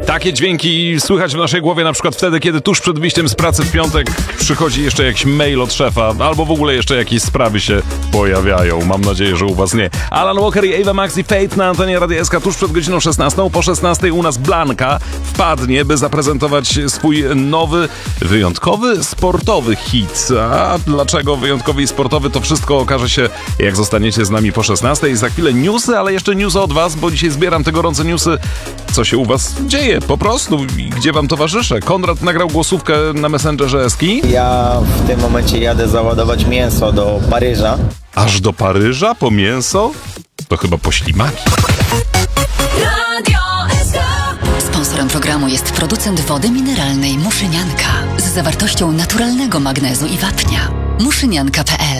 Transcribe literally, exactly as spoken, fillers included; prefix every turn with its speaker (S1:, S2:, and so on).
S1: Takie dźwięki słychać w naszej głowie na przykład wtedy, kiedy tuż przed wyjściem z pracy w piątek przychodzi jeszcze jakiś mail od szefa, albo w ogóle jeszcze jakieś sprawy się pojawiają. Mam nadzieję, że u was nie. Alan Walker i Ava Max i Fate na antenie Radia S K tuż przed godziną szesnastą. Po szesnastej u nas Blanka wpadnie, by zaprezentować swój nowy, wyjątkowy, sportowy hit. A dlaczego wyjątkowy i sportowy, to wszystko okaże się, jak zostaniecie z nami po szesnastej. Za chwilę newsy, ale jeszcze newsy od was, bo dzisiaj zbieram te gorące newsy. Co się u was dzieje po prostu i gdzie wam towarzyszę. Konrad nagrał głosówkę na Messengerze Eski.
S2: Ja w tym momencie jadę załadować mięso do Paryża.
S1: Aż do Paryża po mięso? To chyba po ślimaki.
S3: Sponsorem programu jest producent wody mineralnej Muszynianka z zawartością naturalnego magnezu i wapnia. muszynianka kropka p l